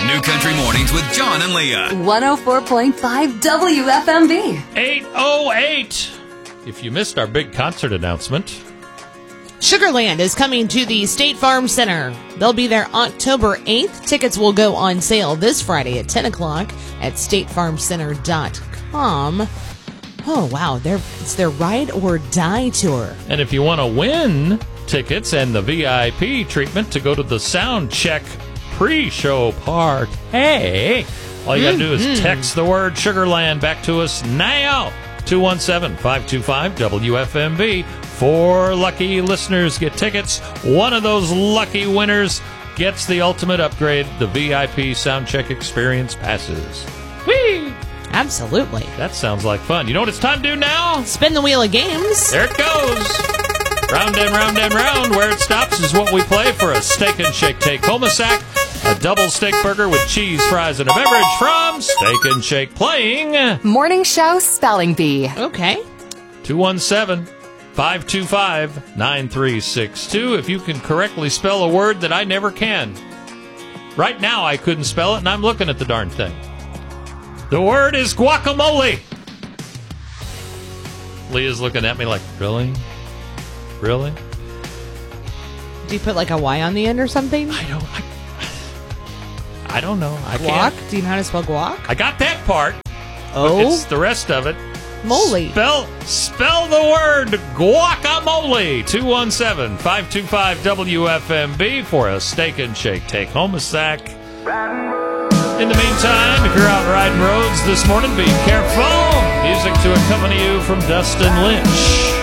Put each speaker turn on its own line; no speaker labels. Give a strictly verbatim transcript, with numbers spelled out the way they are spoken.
New Country Mornings with John and Leah.
one oh four point five W F M B.
eight oh eight. If you missed our big concert announcement,
Sugarland is coming to the State Farm Center. They'll be there October eighth. Tickets will go on sale this Friday at ten o'clock at state farm center dot com. Oh, wow. They're, it's their Ride or Die tour.
and if you want to win tickets and the V I P treatment to go to the sound check pre-show party, hey, all you got to do is text the word Sugarland back to us now. two one seven, five two five, W F M B. Four lucky listeners get tickets. One of those lucky winners gets the ultimate upgrade, the V I P Soundcheck Experience passes. Whee!
Absolutely.
That sounds like fun. You know what it's time to do now?
Spin the wheel of games.
There it goes. Round and round and round. Where it stops is what we play for a Steak and Shake Take Home a Sack. A double steak burger with cheese, fries, and a beverage from Steak and Shake, playing
Morning Show Spelling Bee.
Okay.
two one seven, five two five, nine three six two. If you can correctly spell a word that I never can. Right now I couldn't spell it, and I'm looking at the darn thing. The word is guacamole. Leah's looking at me like, really? Really?
Do you put like a Y on the end or something?
I don't... I, I don't know. I
Guac?
can't.
Do you know how to spell guac?
I got that part.
Oh.
But it's the rest of it.
Moly.
Spell, spell the word guacamole. two one seven, five two five, W F M B for a Steak and Shake Take Home a Sack. In the meantime, if you're out riding roads this morning, be careful. Music to accompany you from Dustin Lynch.